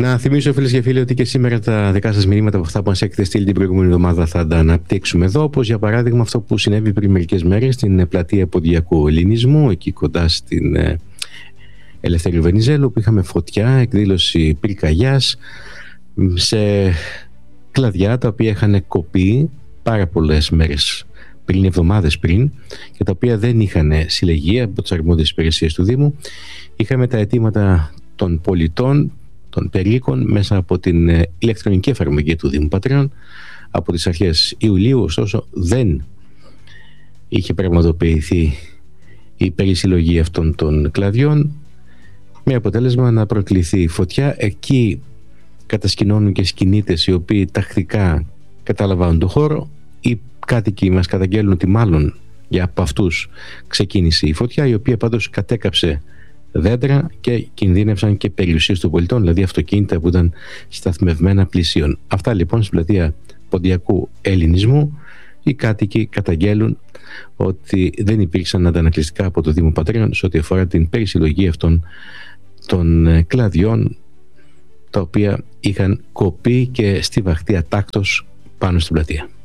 Να θυμίσω, φίλες και φίλοι, ότι και σήμερα τα δικά σας μηνύματα από αυτά που μας έχετε στείλει την προηγούμενη εβδομάδα θα τα αναπτύξουμε εδώ. Όπως για παράδειγμα αυτό που συνέβη πριν μερικές μέρες στην πλατεία Ποντιακού Ελληνισμού, εκεί κοντά στην Ελευθερίου Βενιζέλου, που είχαμε φωτιά, εκδήλωση πυρκαγιάς σε κλαδιά τα οποία είχαν κοπεί πάρα πολλές μέρες πριν, εβδομάδες πριν, και τα οποία δεν είχαν συλλεγεί από τις αρμόδιες υπηρεσίες του Δήμου. Είχαμε τα αιτήματα των πολιτών, των περίκων, μέσα από την ηλεκτρονική εφαρμογή του Δήμου Πατρών από τις αρχές Ιουλίου. Ωστόσο δεν είχε πραγματοποιηθεί η περισυλλογή αυτών των κλαδιών, με αποτέλεσμα να προκληθεί φωτιά. Εκεί κατασκηνώνουν και σκηνίτες οι οποίοι τακτικά καταλαμβάνουν το χώρο. Οι κάτοικοι μας καταγγέλνουν ότι μάλλον για από αυτούς ξεκίνησε η φωτιά, η οποία πάντως κατέκαψε δέντρα και κινδύνευσαν και περιουσίες των πολιτών, δηλαδή αυτοκίνητα που ήταν σταθμευμένα πλησίων. Αυτά λοιπόν στην πλατεία Ποντιακού Ελληνισμού. Οι κάτοικοι καταγγέλουν ότι δεν υπήρξαν αντανακλειστικά από το Δήμο Πατρών σε ό,τι αφορά την περισυλλογή αυτών των κλαδιών, τα οποία είχαν κοπεί και στιβαχτεί ατάκτως πάνω στην πλατεία.